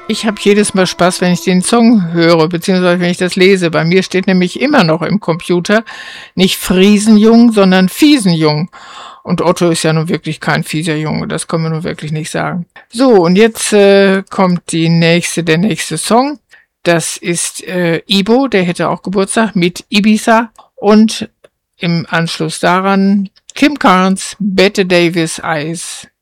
Ich habe jedes Mal Spaß, wenn ich den Song höre, beziehungsweise wenn ich das lese. Bei mir steht nämlich immer noch im Computer nicht Friesenjung, sondern Fiesenjung. Und Otto ist ja nun wirklich kein fieser Junge, das kann man nun wirklich nicht sagen. So, und jetzt kommt der nächste Song. Das ist Ibo, der hätte auch Geburtstag, mit Ibiza. Und im Anschluss daran Kim Carnes, Bette Davis, Eyes.